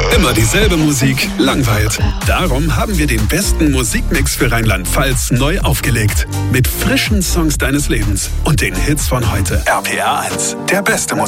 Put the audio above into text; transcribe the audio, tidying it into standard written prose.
Immer dieselbe Musik langweilt. Darum haben wir den besten Musikmix für Rheinland-Pfalz neu aufgelegt. Mit frischen Songs deines Lebens und den Hits von heute. RPR 1, der beste Musik.